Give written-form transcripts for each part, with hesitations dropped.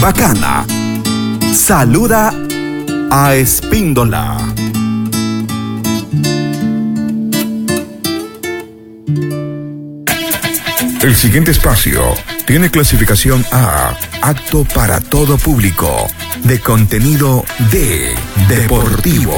Bacana saluda a Espíndola. El siguiente espacio tiene clasificación A, apto para todo público, de contenido D, deportivo.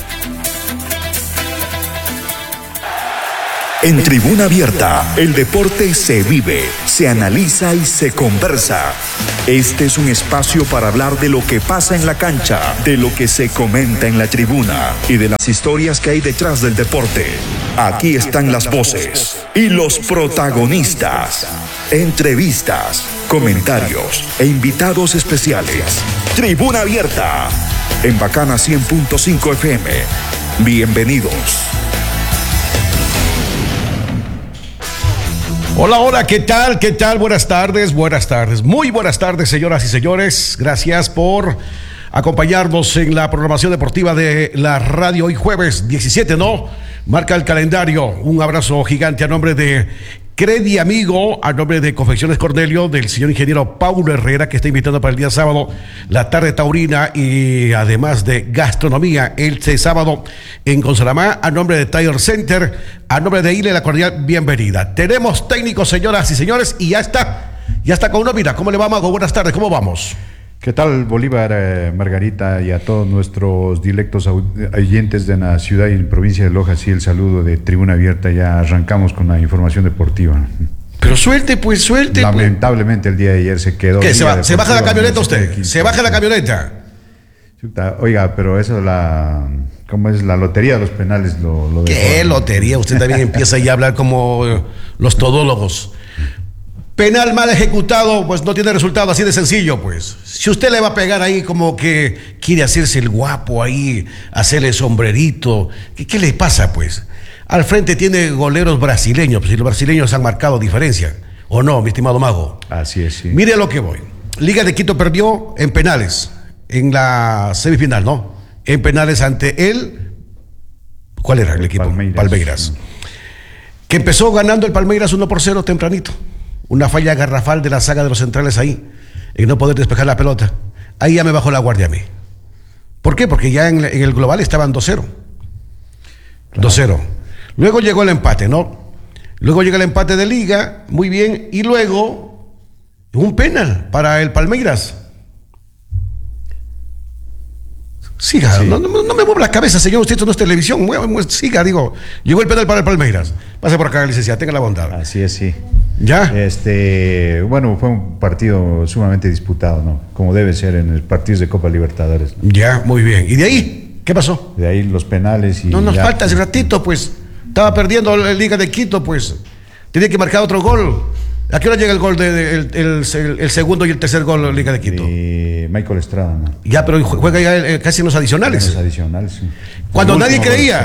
En Tribuna Abierta, el deporte se vive, se analiza y se conversa. Este es un espacio para hablar de lo que pasa en la cancha, de lo que se comenta en la tribuna y de las historias que hay detrás del deporte. Aquí están las voces y los protagonistas, entrevistas, comentarios e invitados especiales. Tribuna Abierta, en Bacana 100.5 FM. Bienvenidos. Hola, hola, ¿qué tal? ¿Qué tal? Buenas tardes, muy buenas tardes, señoras y señores. Gracias por acompañarnos en la programación deportiva de la radio hoy jueves 17, ¿no? Marca el calendario. Un abrazo gigante a nombre de Credi Amigo, a nombre de Confecciones Cornelio, del señor ingeniero Paulo Herrera, que está invitando para el día sábado la tarde taurina y además de gastronomía este sábado en Consalamá, a nombre de Tire Center, a nombre de Ile, la cordial bienvenida. Tenemos técnicos, señoras y señores, y ya está con uno. Mira, ¿cómo le va, Mago? Buenas tardes, ¿cómo vamos? ¿Qué tal, Bolívar, Margarita, y a todos nuestros directos oyentes de la ciudad y provincia de Loja? Sí, el saludo de Tribuna Abierta. Ya arrancamos con la información deportiva. Pero suelte. Lamentablemente el día de ayer se quedó. ¿Qué? ¿Se baja la camioneta usted? ¿Se baja la camioneta? Oiga, pero eso ¿cómo es la lotería de los penales? ¿Qué lotería? Usted también empieza ya a hablar como los todólogos. Penal mal ejecutado, pues no tiene resultado, así de sencillo, pues. Si usted le va a pegar ahí como que quiere hacerse el guapo ahí, hacerle sombrerito, ¿qué le pasa, pues? Al frente tiene goleros brasileños, pues, y los brasileños han marcado diferencia, ¿o no, mi estimado Mago? Así es, sí. Mire a lo que voy. Liga de Quito perdió en penales, en la semifinal, ¿no? En penales ante él. ¿Cuál era el equipo? Palmeiras. Que empezó ganando el Palmeiras 1-0 tempranito. Una falla garrafal de la saga de los centrales ahí, en no poder despejar la pelota. Ahí ya me bajó la guardia a mí. ¿Por qué? Porque ya en el global estaban 2-0. Claro. 2-0. Luego llegó el empate, ¿no? Luego llega el empate de liga, muy bien, y luego un penal para el Palmeiras. Siga, sí. No me mueva la cabeza, señor, usted, esto no es televisión. Siga, digo, llegó el penal para el Palmeiras. Pase por acá, licenciada, tenga la bondad. Así es, sí. ¿Ya? Bueno, fue un partido sumamente disputado, ¿no? Como debe ser en los partidos de Copa Libertadores, ¿no? Ya, muy bien. ¿Y de ahí? ¿Qué pasó? De ahí los penales y... No nos falta ese ratito, pues. Estaba perdiendo la Liga de Quito, pues. Tenía que marcar otro gol. ¿A qué hora llega el gol el segundo y el tercer gol de la Liga de Quito? Michael Estrada, ¿no? Ya, pero juega ya casi en los adicionales. En los adicionales, sí. Cuando nadie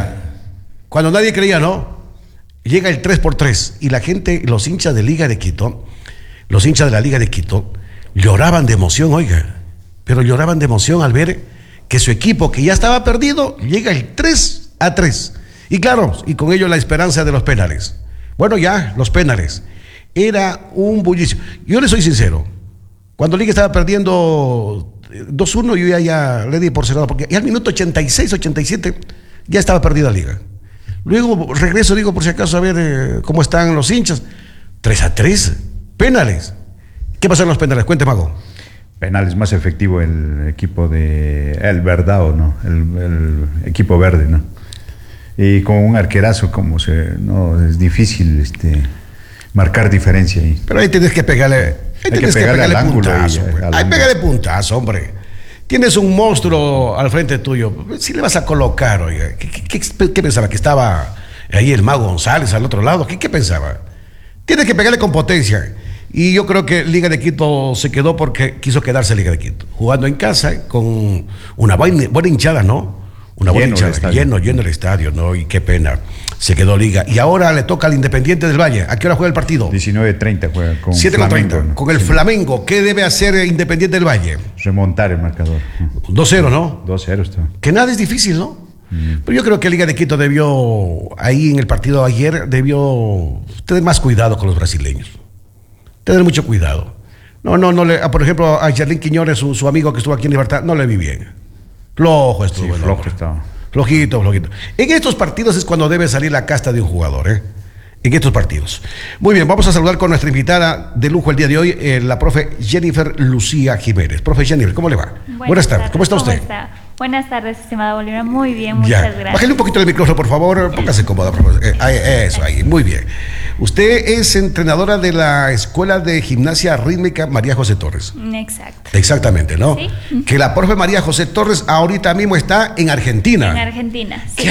creía, ¿no? Llega el 3-3 y la gente, los hinchas de Liga de Quito, los hinchas de la Liga de Quito, lloraban de emoción, oiga. Pero lloraban de emoción al ver que su equipo, que ya estaba perdido, llega el 3-3. Y claro, y con ello la esperanza de los penales. Bueno, ya, los penales. Era un bullicio. Yo le soy sincero. Cuando Liga estaba perdiendo 2-1, yo ya le di por cerrado, porque ya al minuto 86, 87, ya estaba perdida Liga. Luego regreso, digo, por si acaso, a ver cómo están los hinchas. 3-3, penales. ¿Qué pasó en los penales? Cuente, Mago. Penales más efectivo el equipo de El Verdao, ¿no? El equipo verde, ¿no? Y con un arquerazo, no es difícil marcar diferencia ahí. Pero ahí tienes que pegarle. Ahí tienes que pegarle al puntazo. Ahí pégale puntazo, hombre. Tienes un monstruo al frente tuyo. Si le vas a colocar, oiga. ¿Qué pensaba? ¿Que estaba ahí el Mago González al otro lado? ¿Qué pensaba? Tienes que pegarle con potencia. Y yo creo que Liga de Quito se quedó porque quiso quedarse Liga de Quito. Jugando en casa con una buena hinchada, ¿no? Una buena hinchada. Lleno el estadio, ¿no? Y qué pena. Se quedó Liga. Y ahora le toca al Independiente del Valle. ¿A qué hora juega el partido? 19:30 juega con 7:30, ¿no? Con el Flamengo. ¿Qué debe hacer Independiente del Valle? Remontar el marcador. 2-0, ¿no? 2-0 está. Que nada es difícil, ¿no? Pero yo creo que Liga de Quito ahí en el partido de ayer, debió tener más cuidado con los brasileños. Tener mucho cuidado. Por ejemplo, a Yarlín Quiñones, su amigo que estuvo aquí en Libertad, no le vi bien. Flojo estuvo. Sí, el flojo hombre. estaba. Flojito. En estos partidos es cuando debe salir la casta de un jugador, ¿eh? En estos partidos. Muy bien, vamos a saludar con nuestra invitada de lujo el día de hoy, la profe Jennifer Lucía Jiménez. Profe Jennifer, ¿cómo le va? Buenas tardes. ¿Cómo está usted? Buenas tardes, estimada Bolívar. Muy bien, muchas gracias. Bájale un poquito el micrófono, por favor. Póngase cómoda, profe. Eso, ahí. Muy bien. Usted es entrenadora de la Escuela de Gimnasia Rítmica María José Torres. Exacto. Exactamente, ¿no? Sí. Que la profe María José Torres ahorita mismo está en Argentina. En Argentina, sí.